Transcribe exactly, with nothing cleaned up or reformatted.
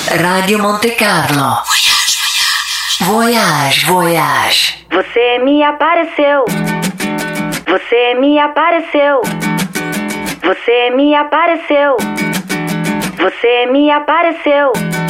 Rádio Monte Carlo. Voyage, voyage. Você me apareceu. Você me apareceu. Você me apareceu. Você me apareceu.